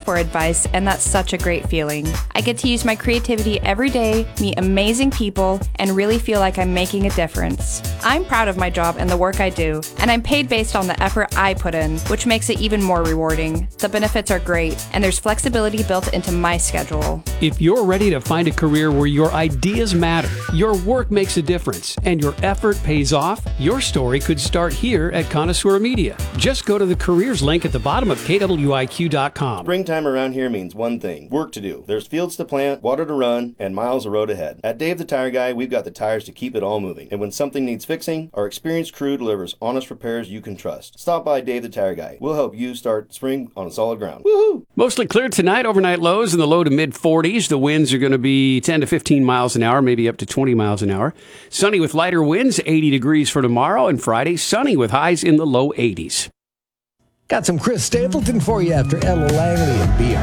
for advice, and that's such a great feeling. I get to use my creativity every day, meet amazing people, and really feel like I'm making a difference. I'm proud of my job and the work I do, and I'm paid based on the effort I put in, which makes it even more rewarding. The benefits are great, and there's flexibility built into my schedule. If you're ready to find a career where your ideas matter, your work makes a difference, and your effort pays off, your story could start here at Connoisseur Media. Just go to the careers link at the bottom of KWIQ.com. Springtime around here means one thing: work to do. There's fields to plant, water to run, and miles of road ahead. At Dave the Tire Guy, we've got the tires to keep it all moving. And when something needs fixing, our experienced crew delivers honest repairs you can trust. Stop by Dave the Tire Guy. We'll help you start spring on solid ground. Woohoo! Mostly clear tonight. Overnight lows in the low to mid 40s. The winds are going to be 10 to 15 miles an hour, maybe up to 20 miles an hour. Sunny with lighter winds, 80 degrees for tomorrow. And Friday, sunny with highs in the low 80s. Got some Chris Stapleton for you after Ella Langley and B.